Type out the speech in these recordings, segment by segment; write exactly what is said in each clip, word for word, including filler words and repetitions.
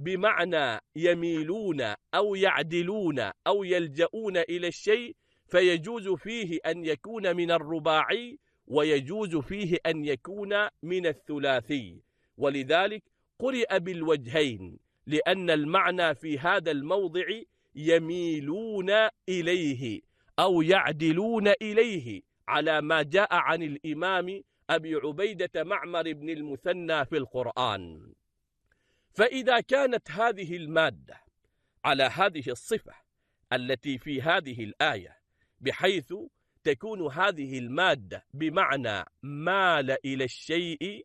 بمعنى يميلون أو يعدلون أو يلجؤون إلى الشيء، فيجوز فيه أن يكون من الرباعي ويجوز فيه أن يكون من الثلاثي، ولذلك قرئ بالوجهين، لأن المعنى في هذا الموضع يميلون إليه أو يعدلون إليه، على ما جاء عن الإمام أبي عبيدة معمر بن المثنى في القرآن. فإذا كانت هذه المادة على هذه الصفة التي في هذه الآية، بحيث تكون هذه المادة بمعنى مال إلى الشيء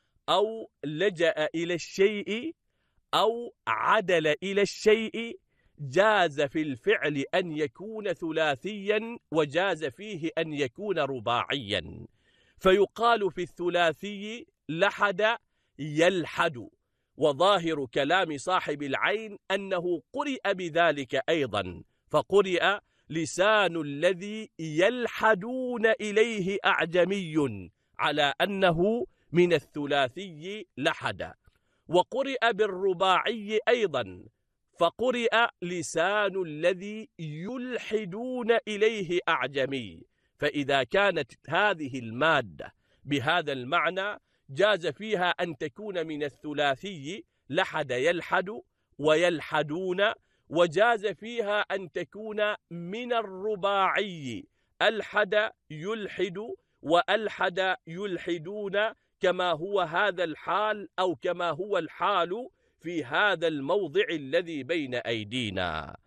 أو لجأ إلى الشيء أو عدل إلى الشيء، جاز في الفعل أن يكون ثلاثيا وجاز فيه أن يكون رباعيا. فيقال في الثلاثي لحد يلحد، وظاهر كلام صاحب العين أنه قرئ بذلك أيضا، فقرئ لسان الذي يلحدون إليه أعجمي، على أنه من الثلاثي لحد. وقرئ بالرباعي أيضا، فقرئ لسان الذي يلحدون إليه أعجمي. فإذا كانت هذه المادة بهذا المعنى، جاز فيها أن تكون من الثلاثي لحد يلحد ويلحدون، وجاز فيها أن تكون من الرباعي ألحد يلحد وألحد يلحدون، كما هو هذا الحال أو كما هو الحال في هذا الموضع الذي بين أيدينا.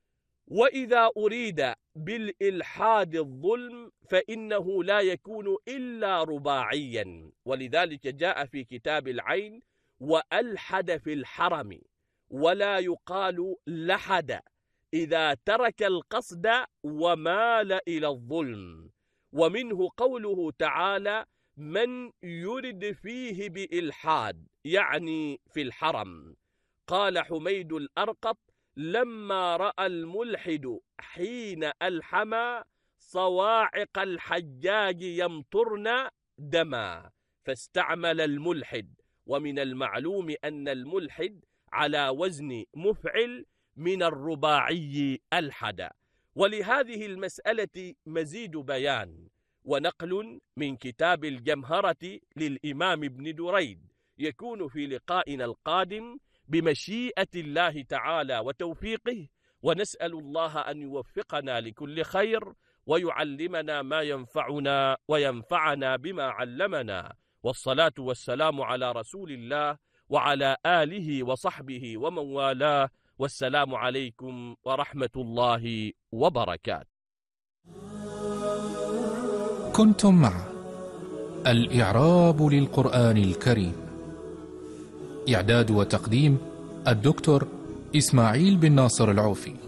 وإذا أريد بالإلحاد الظلم فإنه لا يكون إلا رباعيا، ولذلك جاء في كتاب العين وألحد في الحرم، ولا يقال لحد إذا ترك القصد ومال إلى الظلم. ومنه قوله تعالى من يرد فيه بإلحاد، يعني في الحرم. قال حميد الأرقط لما رأى الملحد حين ألحما صواعق الحجاج يمطرن دما، فاستعمل الملحد. ومن المعلوم أن الملحد على وزن مفعل من الرباعي ألحد. ولهذه المسألة مزيد بيان ونقل من كتاب الجمهرة للإمام ابن دريد، يكون في لقائنا القادم بمشيئة الله تعالى وتوفيقه، ونسأل الله أن يوفقنا لكل خير ويعلمنا ما ينفعنا وينفعنا بما علمنا، والصلاة والسلام على رسول الله وعلى آله وصحبه ومن والاه، والسلام عليكم ورحمة الله وبركاته. كنتم مع الإعراب للقرآن الكريم، إعداد وتقديم الدكتور إسماعيل بن ناصر العوفي.